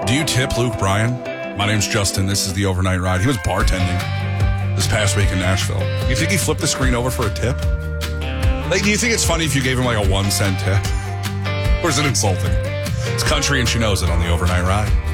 Do you tip Luke Bryan? My name's Justin. This is the Overnight Ride. He was bartending this past week in Nashville. You think he flipped the screen over for a tip? Like, do you think it's funny if you gave him like a 1 cent tip? Or is it insulting? It's country and she knows it on the Overnight Ride.